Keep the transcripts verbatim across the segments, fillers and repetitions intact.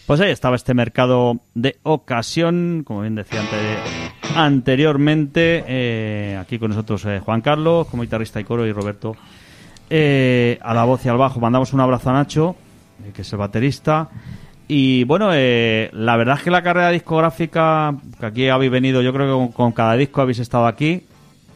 Pues ahí estaba este mercado de ocasión, como bien decía antes, anteriormente, eh, aquí con nosotros eh, Juan Carlos, como guitarrista y coro, y Roberto eh, a la voz y al bajo. Mandamos un abrazo a Nacho, eh, que es el baterista. Y bueno, eh, la verdad es que la carrera discográfica, que aquí habéis venido, yo creo que con, con cada disco habéis estado aquí,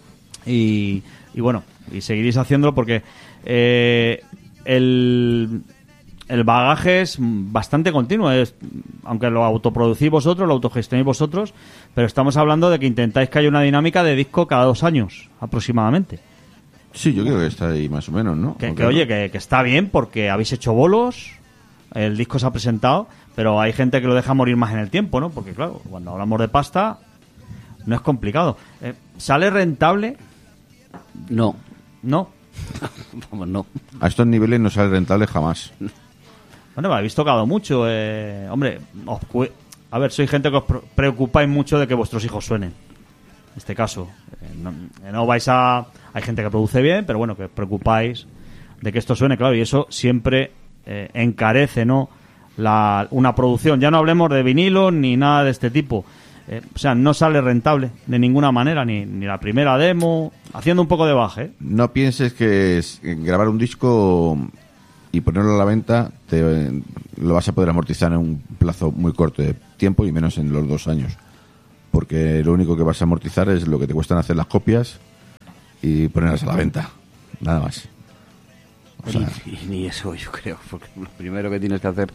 y, y bueno, y seguiréis haciéndolo porque eh, el... El bagaje es bastante continuo, es, aunque lo autoproducís vosotros, lo autogestionéis vosotros, pero estamos hablando de que intentáis que haya una dinámica de disco cada dos años, aproximadamente. Sí, yo creo que está ahí más o menos, ¿no? Que, que oye, que, que está bien porque habéis hecho bolos, el disco se ha presentado, pero hay gente que lo deja morir más en el tiempo, ¿no? Porque claro, cuando hablamos de pasta, no es complicado. Eh, ¿Sale rentable? No. No. Vamos, no. A estos niveles no sale rentable jamás. Bueno, me habéis tocado mucho. Eh, hombre, os cu- a ver, sois gente que os pre- preocupáis mucho de que vuestros hijos suenen. En este caso. Eh, no, eh, no vais a... Hay gente que produce bien, pero bueno, que os preocupáis de que esto suene, claro, y eso siempre eh, encarece, ¿no? La, una producción. Ya no hablemos de vinilo ni nada de este tipo. Eh, o sea, no sale rentable de ninguna manera, ni, ni la primera demo, haciendo un poco de baje. ¿eh? No pienses que es- grabar un disco y ponerlo a la venta te, lo vas a poder amortizar en un plazo muy corto de tiempo y menos en los dos años. Porque lo único que vas a amortizar es lo que te cuestan hacer las copias y ponerlas a la venta. Nada más. O sea, Y, y ni eso, yo creo, porque lo primero que tienes que hacer,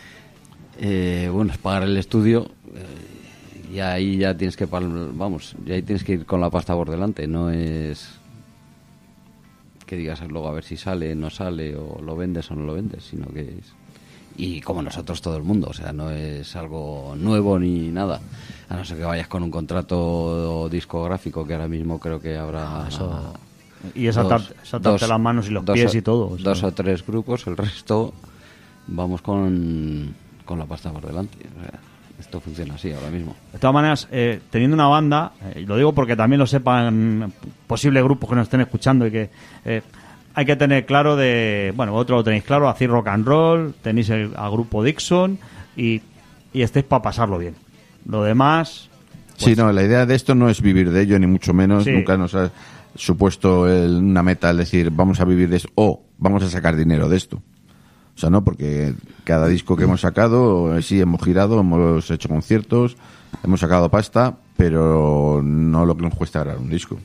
eh, bueno, es pagar el estudio, eh, y ahí ya tienes que, pal- vamos, y ahí tienes que ir con la pasta por delante, no es que digas luego a ver si sale, no sale, o lo vendes o no lo vendes, sino que es... Y como nosotros, todo el mundo, o sea, no es algo nuevo ni nada, a no ser que vayas con un contrato discográfico, que ahora mismo creo que habrá... Eso... Y es atarte, dos- es atarte dos- las manos y los dos pies o- y todo. o sea. Dos o tres grupos, el resto vamos con, con la pasta por delante. O sea, esto funciona así ahora mismo. De todas maneras, eh, teniendo una banda, eh, y lo digo porque también lo sepan posibles grupos que nos estén escuchando, y que eh, hay que tener claro de... Bueno, vosotros lo tenéis claro, hacéis rock and roll, tenéis el, al grupo Dixon, y, y estáis para pasarlo bien. Lo demás... sí, no, la idea de esto no es vivir de ello, ni mucho menos. Sí. Nunca nos ha supuesto el- una meta el decir vamos a vivir de esto o vamos a sacar dinero de esto. O sea, no, porque cada disco que hemos sacado, eh, sí, hemos girado, hemos hecho conciertos, hemos sacado pasta, pero no lo que nos cuesta grabar un disco.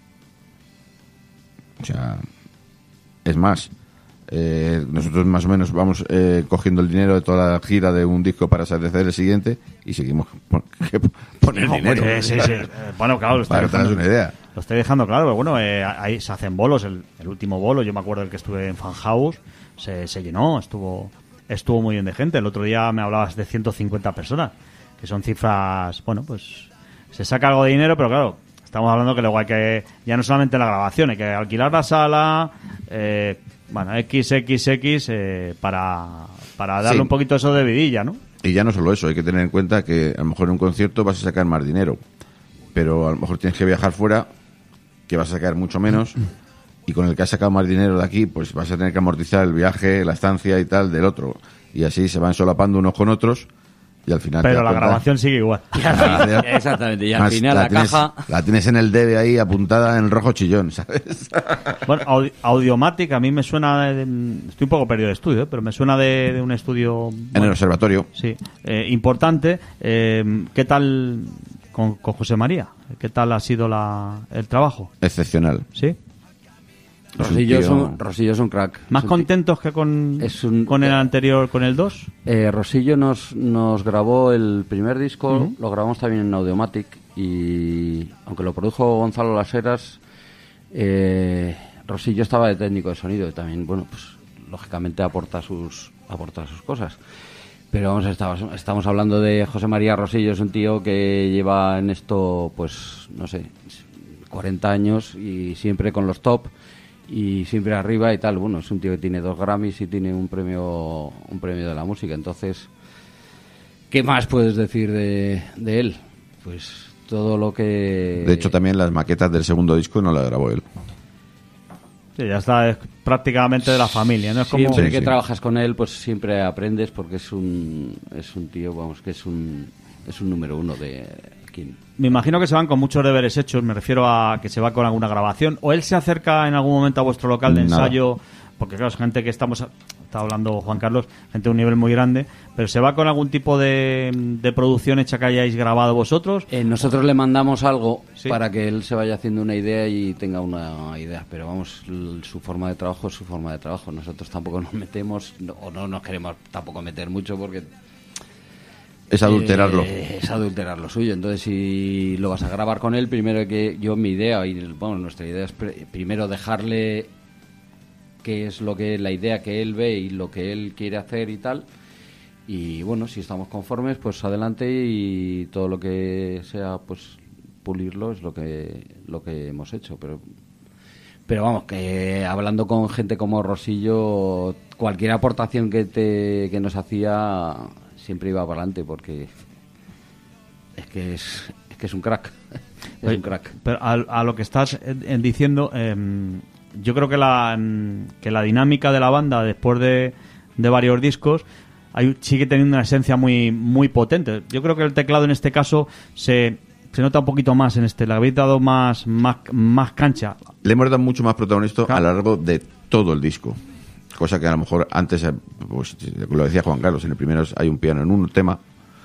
O sea, es más, eh, nosotros más o menos vamos eh, cogiendo el dinero de toda la gira de un disco para hacer el siguiente y seguimos pon- poner No, dinero. pues, sí, sí. Eh, Bueno, claro, lo estoy Para que te hagas dejando, una idea. lo estoy dejando claro, pero bueno, eh, ahí se hacen bolos. El, el último bolo, yo me acuerdo el que estuve en Fan House, se, se llenó, estuvo estuvo muy bien de gente. El otro día me hablabas de ciento cincuenta personas, que son cifras, bueno, pues se saca algo de dinero, pero claro, estamos hablando que luego hay que, ya no solamente la grabación, hay que alquilar la sala, eh, bueno, equis equis equis eh, para, para darle Sí. un poquito eso de vidilla, ¿no? Y ya no solo eso, hay que tener en cuenta que a lo mejor en un concierto vas a sacar más dinero, pero a lo mejor tienes que viajar fuera, que vas a sacar mucho menos, y con el que has sacado más dinero de aquí, pues vas a tener que amortizar el viaje, la estancia y tal del otro. Y así se van solapando unos con otros, y al final... te Pero das la cuenta- grabación sigue igual. Exactamente, y al Más, final la la tienes, caja... la tienes en el debe ahí apuntada en rojo chillón, ¿sabes? Bueno, Audi- Audiomatic a mí me suena de, estoy un poco perdido de estudio, ¿eh? Pero me suena de, de un estudio En bueno, el observatorio. sí, eh, importante. Eh, ¿Qué tal con, con José María? ¿Qué tal ha sido la, el trabajo? Excepcional. ¿Sí? Rosillo es, tío- un, Rosillo es un crack. ¿Más Es un ti- contentos que con, es un- con el anterior, con el dos? Eh, Rosillo nos, nos grabó el primer disco, Ujú. lo grabamos también en Audiomatic, y aunque lo produjo Gonzalo Las Heras, eh, Rosillo estaba de técnico de sonido y también, bueno, pues lógicamente aporta sus, aporta sus cosas. Pero vamos, estamos, estamos hablando de José María Rosillo, es un tío que lleva en esto, pues, no sé, cuarenta años y siempre con los top y siempre arriba y tal. Bueno, es un tío que tiene dos Grammys y tiene un premio un premio de la música. Entonces, ¿qué más puedes decir de, de él? Pues todo lo que... De hecho, también las maquetas del segundo disco no las grabó él. Sí, ya está, es prácticamente de la familia, ¿no? Es como... Siempre Sí, que sí. trabajas con él, pues siempre aprendes porque es un es un tío, vamos, que es un es un número uno de aquí. Me imagino que se van con muchos deberes hechos, me refiero a que se va con alguna grabación, o él se acerca en algún momento a vuestro local de Nada. ensayo, porque claro, es gente que estamos, está hablando Juan Carlos, gente de un nivel muy grande, pero se va con algún tipo de, de producción hecha que hayáis grabado vosotros. Eh, nosotros le mandamos algo Sí. para que él se vaya haciendo una idea y tenga una idea, pero vamos, l- su forma de trabajo es su forma de trabajo. Nosotros tampoco nos metemos, no- o no nos queremos tampoco meter mucho porque... Es adulterarlo. Eh, es adulterar lo suyo. Entonces, si lo vas a grabar con él, primero que yo, mi idea, y bueno, nuestra idea es pre- primero dejarle qué es lo que la idea que él ve y lo que él quiere hacer y tal. Y bueno, si estamos conformes, pues adelante, y todo lo que sea, pues pulirlo es lo que lo que hemos hecho. Pero pero vamos, que hablando con gente como Rosillo, cualquier aportación que te que nos hacía siempre iba para adelante, porque es que es, es que es un crack. Es Oye, un crack. Pero a, a lo que estás eh, eh, diciendo, eh, yo creo que la, mm, que la dinámica de la banda después de, de varios discos hay, sigue teniendo una esencia muy muy potente. Yo creo que el teclado en este caso se, se nota un poquito más en este. Le habéis dado más, más, más cancha. Le hemos dado mucho más protagonismo Claro. a lo largo de todo el disco. Cosa que a lo mejor antes, eh, pues, lo decía Juan Carlos, en el primero hay un piano en un tema,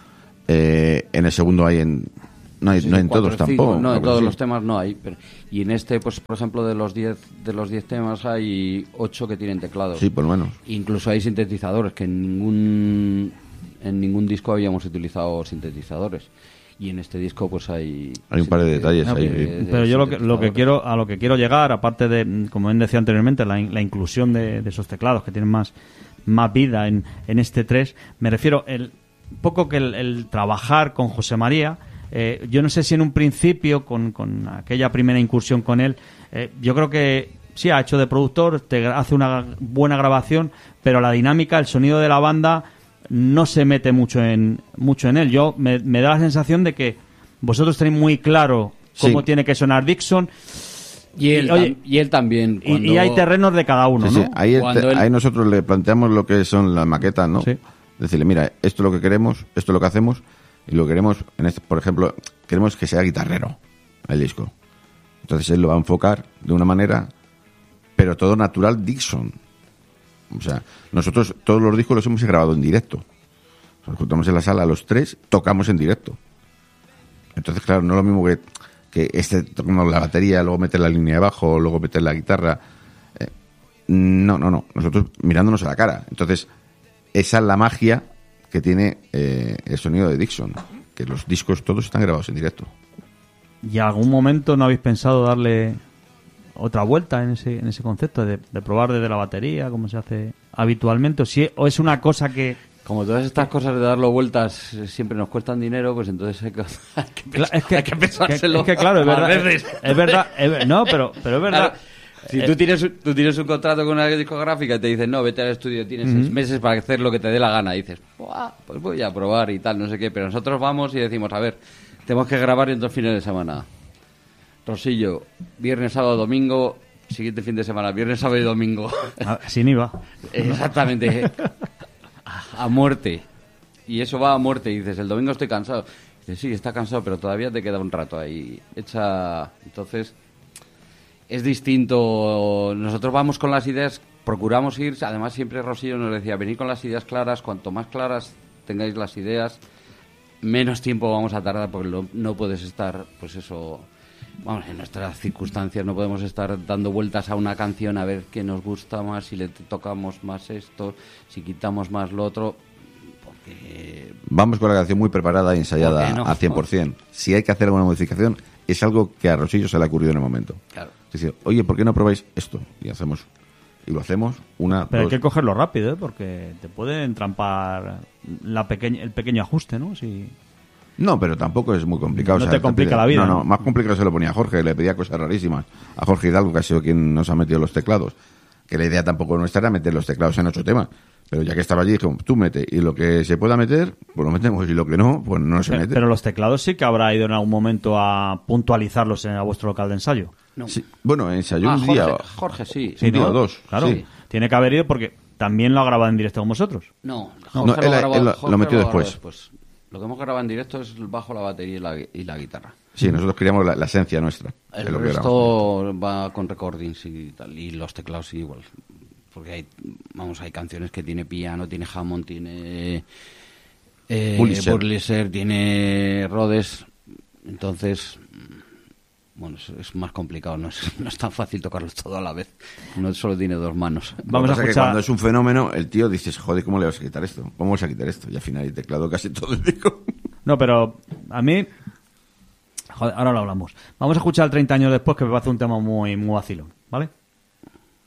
eh, en el segundo hay en... No hay, Sí, no hay en cuatro, todos cinco, tampoco. No, en algo todos así. los temas no hay. Pero, y en este, pues por ejemplo, de los diez de los diez temas hay ocho que tienen teclado. Sí, por lo menos. Incluso hay sintetizadores, que en ningún en ningún disco habíamos utilizado sintetizadores. Y en este disco pues hay... Hay un par de detalles No, ahí. pero, pero yo lo que, lo que quiero a lo que quiero llegar, aparte de, como bien decía anteriormente, la, in- la inclusión de, de esos teclados que tienen más, más vida en, en este tres, me refiero el poco que el, el trabajar con José María. Eh, yo no sé si en un principio, con, con aquella primera incursión con él, eh, yo creo que sí ha hecho de productor, te gra- hace una buena grabación, pero la dinámica, el sonido de la banda no se mete mucho en mucho en él. Yo me, me da la sensación de que vosotros tenéis muy claro cómo Sí. tiene que sonar Dixon Y él, y, oye, tam- y él también. y- Cuando, y hay terrenos de cada uno, Sí, ¿no? sí, ahí, el- Cuando él- ahí nosotros le planteamos lo que son las maquetas, ¿no? Sí. Decirle, mira, esto es lo que queremos, esto es lo que hacemos, y lo que queremos, en este, por ejemplo, queremos que sea guitarrero el disco. Entonces él lo va a enfocar de una manera, pero todo natural Dixon. O sea, nosotros todos los discos los hemos grabado en directo. Nos juntamos en la sala los tres, tocamos en directo. Entonces, claro, no es lo mismo que, que este tocamos la batería, luego meter la línea de bajo, luego meter la guitarra. Eh, no, no, no. Nosotros mirándonos a la cara. Entonces, esa es la magia que tiene eh, el sonido de Dixon. Que los discos todos están grabados en directo. ¿Y algún momento no habéis pensado darle otra vuelta en ese, en ese concepto de, de probar desde la batería, como se hace habitualmente? O, si, o es una cosa que... Como todas estas cosas de darlo vueltas eh, siempre nos cuestan dinero, pues entonces hay que, hay que, Cla- pens- es que, hay que pensárselo es que, claro, es más verdad. veces. Es, es verdad, es ver- no, pero, pero es verdad. Claro, si tú tienes, un- tú tienes un contrato con una discográfica y te dicen, no, vete al estudio, tienes seis meses para hacer lo que te dé la gana, y dices, "Buah, pues voy a probar y tal, no sé qué", pero nosotros vamos y decimos, a ver, tenemos que grabar en dos fines de semana. Rosillo, viernes, sábado, domingo, siguiente fin de semana, viernes, sábado y domingo. Ah, sin I V A. Exactamente. A, a muerte. Y eso va a muerte. Y dices, el domingo estoy cansado. Dices, sí, está cansado, pero todavía te queda un rato ahí. Echa... Entonces, es distinto. Nosotros vamos con las ideas, procuramos ir. Además, siempre Rosillo nos decía, venid con las ideas claras. Cuanto más claras tengáis las ideas, menos tiempo vamos a tardar, porque no, no puedes estar, pues eso... Vamos, en nuestras circunstancias no podemos estar dando vueltas a una canción a ver qué nos gusta más, si le tocamos más esto, si quitamos más lo otro, porque... Vamos con la canción muy preparada y ensayada ¿Por qué no? al cien por ciento. Si hay que hacer alguna modificación, es algo que a Rosillo se le ha ocurrido en el momento. Claro. Es decir, oye, ¿por qué no probáis esto? Y hacemos, y lo hacemos una, Pero hay dos. que cogerlo rápido, ¿eh? Porque te puede entrampar la pequeña, el pequeño ajuste, ¿no? Si... No, pero tampoco es muy complicado. No o sea, te complica la vida, No, no, ¿no? más complicado se lo ponía a Jorge, le pedía cosas rarísimas. A Jorge Hidalgo, que ha sido quien nos ha metido los teclados. Que la idea tampoco nuestra era meter los teclados en ocho temas. Pero ya que estaba allí, dijo, tú mete. Y lo que se pueda meter, pues lo metemos. Y lo que no, pues no se Pero, mete. pero los teclados sí que habrá ido en algún momento a puntualizarlos en, a vuestro local de ensayo. No. Sí, bueno, ensayó Ah, un Jorge, día. Jorge, sí. Un día o dos. Claro, sí. tiene que haber ido porque también lo ha grabado en directo con vosotros. No, No, Jorge él- lo, grabó- él lo- Jorge lo metió grabó después. Lo que hemos grabado en directo es el bajo, la batería y la, y la guitarra. Sí, nosotros queríamos la, la esencia nuestra. El de lo que grabamos. resto va con recordings y tal, y los teclados sí, igual. Porque hay, vamos, hay canciones que tiene piano, tiene Hammond, tiene eh, Pulitzer. Pulitzer, tiene Rhodes. Entonces, bueno, es, es más complicado, no es, no es tan fácil tocarlos todo a la vez. Uno solo tiene dos manos. Vamos Lo a que pasa es que escuchar- cuando es un fenómeno, el tío dices, joder, ¿cómo le vas a quitar esto? ¿Cómo vas a quitar esto? Y al final hay teclado casi todo el disco. No, pero a mí... Joder, ahora lo hablamos. Vamos a escuchar treinta años después, que me parece un tema muy, muy vacilón, ¿vale?